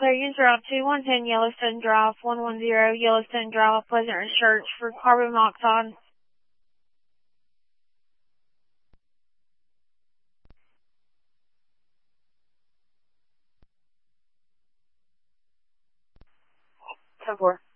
Clear, use Route 2110 Yellowstone Drive, 110 Yellowstone Drive, Pleasant Ridge Church for carbon monoxide. So 4.